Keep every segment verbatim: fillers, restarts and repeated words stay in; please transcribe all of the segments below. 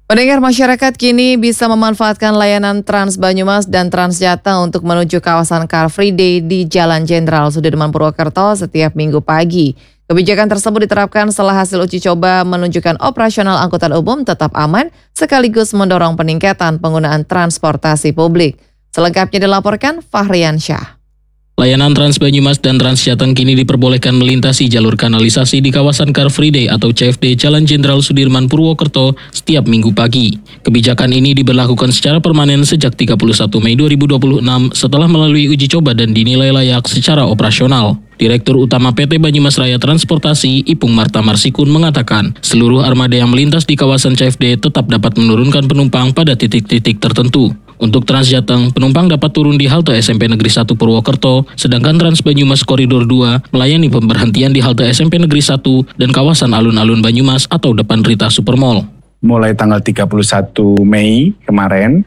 Pendengar, masyarakat kini bisa memanfaatkan layanan Trans Banyumas dan Trans Jateng untuk menuju kawasan Car Free Day di Jalan Jenderal Sudirman Purwokerto setiap minggu pagi. Kebijakan tersebut diterapkan setelah hasil uji coba menunjukkan operasional angkutan umum tetap aman sekaligus mendorong peningkatan penggunaan transportasi publik. Selengkapnya dilaporkan Fahrian Syah. Layanan Trans Banyumas dan Trans Jateng kini diperbolehkan melintasi jalur kanalisasi di kawasan Car Free Day atau C F D Jalan Jenderal Sudirman Purwokerto setiap minggu pagi. Kebijakan ini diberlakukan secara permanen sejak tiga puluh satu Mei dua ribu dua puluh enam setelah melalui uji coba dan dinilai layak secara operasional. Direktur Utama P T Banyumas Raya Transportasi, Ipung Marta Marsikun mengatakan, seluruh armada yang melintas di kawasan C F D tetap dapat menurunkan penumpang pada titik-titik tertentu. Untuk Trans Jateng, penumpang dapat turun di halte S M P Negeri satu Purwokerto, sedangkan Trans Banyumas Koridor dua melayani pemberhentian di halte S M P Negeri satu dan kawasan alun-alun Banyumas atau depan Rita Supermall. Mulai tanggal tiga puluh satu Mei kemarin,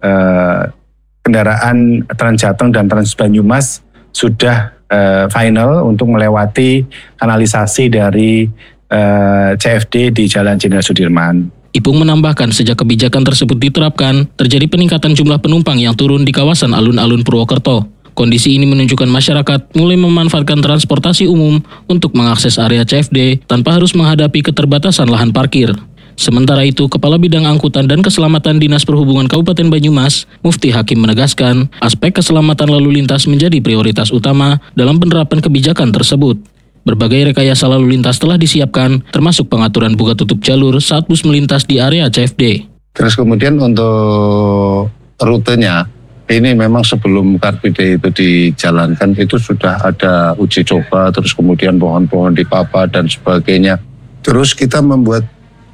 eh, kendaraan Trans Jateng dan Trans Banyumas sudah eh, final untuk melewati kanalisasi dari eh, C F D di Jalan Jenderal Sudirman. Ipung menambahkan sejak kebijakan tersebut diterapkan, terjadi peningkatan jumlah penumpang yang turun di kawasan alun-alun Purwokerto. Kondisi ini menunjukkan masyarakat mulai memanfaatkan transportasi umum untuk mengakses area C F D tanpa harus menghadapi keterbatasan lahan parkir. Sementara itu, Kepala Bidang Angkutan dan Keselamatan Dinas Perhubungan Kabupaten Banyumas, Mufti Hakim menegaskan, aspek keselamatan lalu lintas menjadi prioritas utama dalam penerapan kebijakan tersebut. Berbagai rekayasa lalu lintas telah disiapkan, termasuk pengaturan buka tutup jalur saat bus melintas di area C F D. Terus kemudian untuk rutenya, ini memang sebelum Car Free Day itu dijalankan, itu sudah ada uji coba, terus kemudian pohon-pohon dipapa dan sebagainya. Terus kita membuat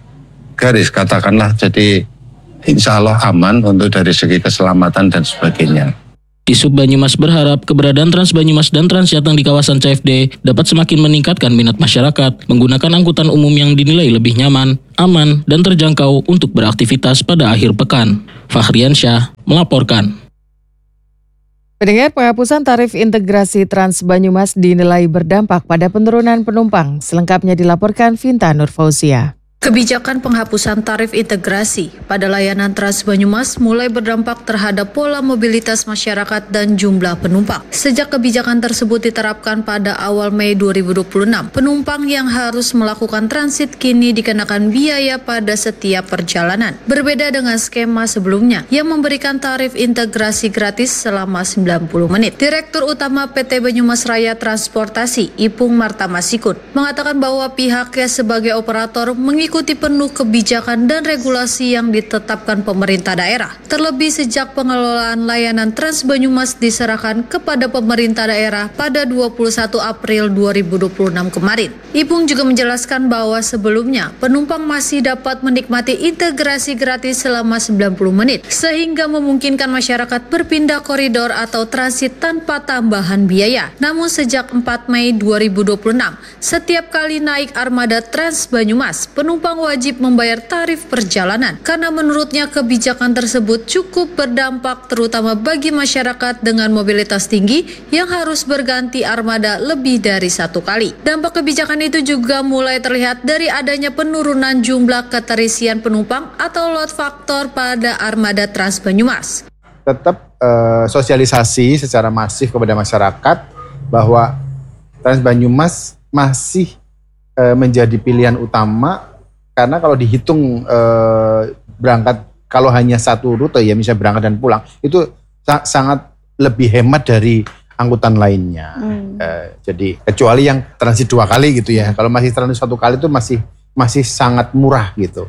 garis, katakanlah, jadi insya Allah aman untuk dari segi keselamatan dan sebagainya. Disub Banyumas berharap keberadaan Trans Banyumas dan Trans Jateng di kawasan C F D dapat semakin meningkatkan minat masyarakat menggunakan angkutan umum yang dinilai lebih nyaman, aman, dan terjangkau untuk beraktivitas pada akhir pekan. Fahrian Syah melaporkan. Pendengar, penghapusan tarif integrasi Trans Banyumas dinilai berdampak pada penurunan penumpang. Selengkapnya dilaporkan Vinta Nurfauzia. Kebijakan penghapusan tarif integrasi pada layanan Trans Banyumas mulai berdampak terhadap pola mobilitas masyarakat dan jumlah penumpang. Sejak kebijakan tersebut diterapkan pada awal Mei dua ribu dua puluh enam, penumpang yang harus melakukan transit kini dikenakan biaya pada setiap perjalanan. Berbeda dengan skema sebelumnya yang memberikan tarif integrasi gratis selama sembilan puluh menit. Direktur Utama P T Banyumas Raya Transportasi, Ipung Marta Marsikun, mengatakan bahwa pihaknya sebagai operator mengikuti Ikuti penuh kebijakan dan regulasi yang ditetapkan pemerintah daerah. Terlebih sejak pengelolaan layanan Trans Banyumas diserahkan kepada pemerintah daerah pada dua puluh satu April dua ribu dua puluh enam kemarin. Ipung juga menjelaskan bahwa sebelumnya penumpang masih dapat menikmati integrasi gratis selama sembilan puluh menit, sehingga memungkinkan masyarakat berpindah koridor atau transit tanpa tambahan biaya. Namun sejak empat Mei dua ribu dua puluh enam, setiap kali naik armada Trans Banyumas, penumpang Penumpang wajib membayar tarif perjalanan karena menurutnya kebijakan tersebut cukup berdampak terutama bagi masyarakat dengan mobilitas tinggi yang harus berganti armada lebih dari satu kali. Dampak kebijakan itu juga mulai terlihat dari adanya penurunan jumlah keterisian penumpang atau load factor pada armada Trans Banyumas. Tetap uh, sosialisasi secara masif kepada masyarakat bahwa Trans Banyumas masih uh, menjadi pilihan utama. Karena kalau dihitung eh, berangkat, kalau hanya satu rute ya misalnya berangkat dan pulang, itu sa- sangat lebih hemat dari angkutan lainnya. Hmm. Eh, jadi kecuali yang transit dua kali gitu ya. Kalau masih transit satu kali itu masih masih sangat murah gitu.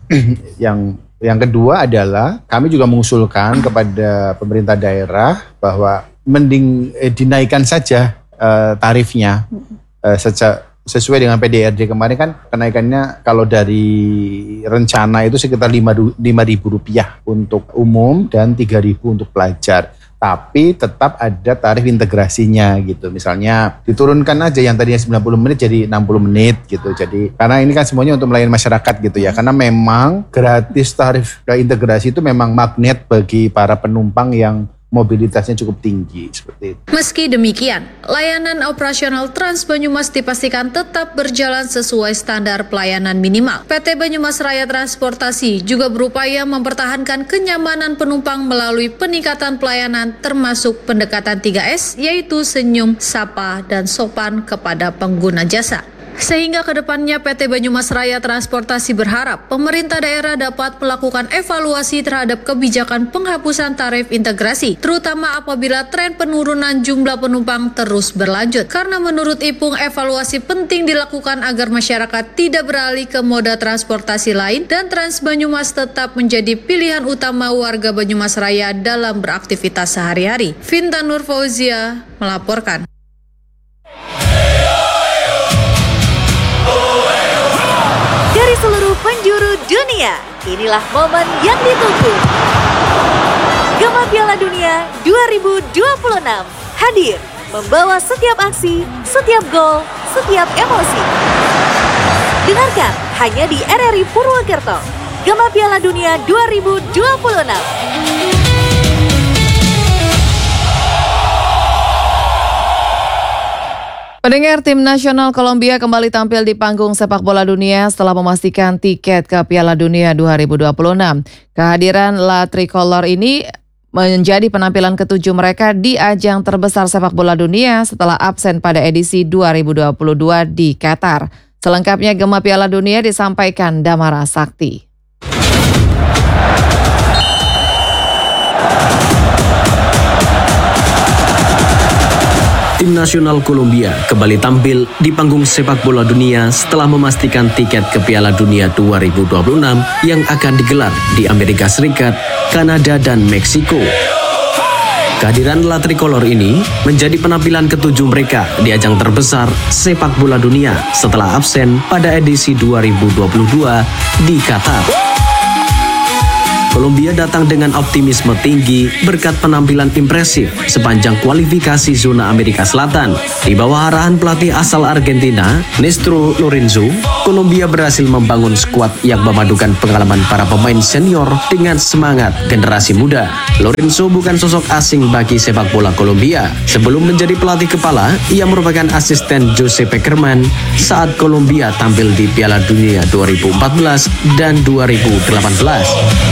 yang yang kedua adalah kami juga mengusulkan kepada pemerintah daerah bahwa mending eh, dinaikkan saja eh, tarifnya eh, sejak sesuai dengan P D R D kemarin kan kenaikannya kalau dari rencana itu sekitar lima ribu rupiah untuk umum dan tiga ribu untuk pelajar. Tapi tetap ada tarif integrasinya gitu. Misalnya diturunkan aja yang tadinya sembilan puluh menit jadi enam puluh menit gitu. Jadi karena ini kan semuanya untuk melayani masyarakat gitu ya. Karena memang gratis tarif integrasi itu memang magnet bagi para penumpang yang mobilitasnya cukup tinggi seperti itu. Meski demikian, layanan operasional Trans Banyumas dipastikan tetap berjalan sesuai standar pelayanan minimal. P T Banyumas Raya Transportasi juga berupaya mempertahankan kenyamanan penumpang melalui peningkatan pelayanan termasuk pendekatan tiga S, yaitu senyum, sapa, dan sopan kepada pengguna jasa. Sehingga kedepannya P T Banyumas Raya Transportasi berharap pemerintah daerah dapat melakukan evaluasi terhadap kebijakan penghapusan tarif integrasi, terutama apabila tren penurunan jumlah penumpang terus berlanjut. Karena menurut Ipung, evaluasi penting dilakukan agar masyarakat tidak beralih ke moda transportasi lain dan Trans Banyumas tetap menjadi pilihan utama warga Banyumas Raya dalam beraktivitas sehari-hari. Vinta Nur Fauzia melaporkan. Dari seluruh penjuru dunia, inilah momen yang ditunggu. Gema Piala Dunia dua ribu dua puluh enam hadir, membawa setiap aksi, setiap gol, setiap emosi. Dengarkan hanya di R R I Purwokerto, Gema Piala Dunia dua ribu dua puluh enam. Pendengar, tim nasional Kolombia kembali tampil di panggung sepak bola dunia setelah memastikan tiket ke Piala Dunia dua ribu dua puluh enam. Kehadiran La Tricolor ini menjadi penampilan ketujuh mereka di ajang terbesar sepak bola dunia setelah absen pada edisi dua ribu dua puluh dua di Qatar. Selengkapnya Gema Piala Dunia disampaikan Damara Sakti. Tim nasional Kolombia kembali tampil di panggung sepak bola dunia setelah memastikan tiket ke Piala Dunia dua ribu dua puluh enam yang akan digelar di Amerika Serikat, Kanada, dan Meksiko. Kehadiran La Tricolor ini menjadi penampilan ketujuh mereka di ajang terbesar sepak bola dunia setelah absen pada edisi dua ribu dua puluh dua di Qatar. Kolombia datang dengan optimisme tinggi berkat penampilan impresif sepanjang kualifikasi zona Amerika Selatan. Di bawah arahan pelatih asal Argentina, Néstor Lorenzo, Kolombia berhasil membangun skuad yang memadukan pengalaman para pemain senior dengan semangat generasi muda. Lorenzo bukan sosok asing bagi sepak bola Kolombia. Sebelum menjadi pelatih kepala, ia merupakan asisten Jose Pekerman saat Kolombia tampil di Piala Dunia dua ribu empat belas dan dua ribu delapan belas.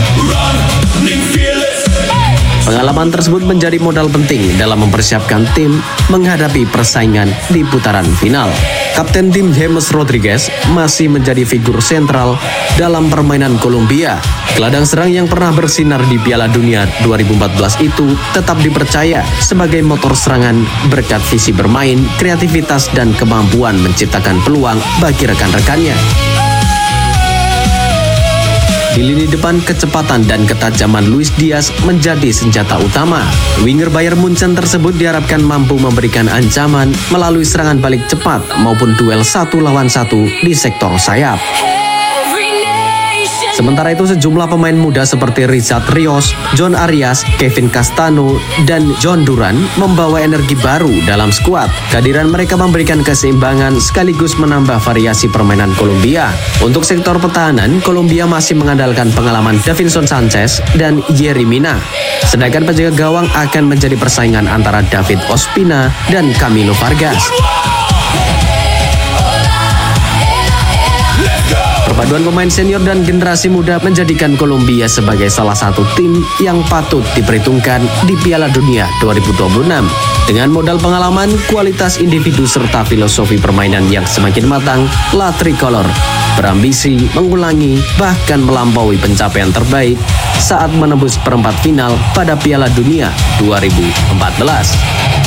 Pengalaman tersebut menjadi modal penting dalam mempersiapkan tim menghadapi persaingan di putaran final. Kapten tim James Rodriguez masih menjadi figur sentral dalam permainan Kolombia. Gelandang serang yang pernah bersinar di Piala Dunia dua ribu empat belas itu tetap dipercaya sebagai motor serangan berkat visi bermain, kreativitas, dan kemampuan menciptakan peluang bagi rekan-rekannya. Di lini depan, kecepatan dan ketajaman Luis Diaz menjadi senjata utama. Winger Bayern Munchen tersebut diharapkan mampu memberikan ancaman melalui serangan balik cepat maupun duel satu lawan satu di sektor sayap. Sementara itu, sejumlah pemain muda seperti Richard Rios, John Arias, Kevin Castano, dan John Duran membawa energi baru dalam skuad. Kehadiran mereka memberikan keseimbangan sekaligus menambah variasi permainan Kolombia. Untuk sektor pertahanan, Kolombia masih mengandalkan pengalaman Davinson Sanchez dan Yerry Mina. Sedangkan penjaga gawang akan menjadi persaingan antara David Ospina dan Camilo Vargas. Perpaduan pemain senior dan generasi muda menjadikan Kolombia sebagai salah satu tim yang patut diperhitungkan di Piala Dunia dua ribu dua puluh enam. Dengan modal pengalaman, kualitas individu serta filosofi permainan yang semakin matang, La Tricolor berambisi mengulangi bahkan melampaui pencapaian terbaik saat menembus perempat final pada Piala Dunia dua ribu empat belas.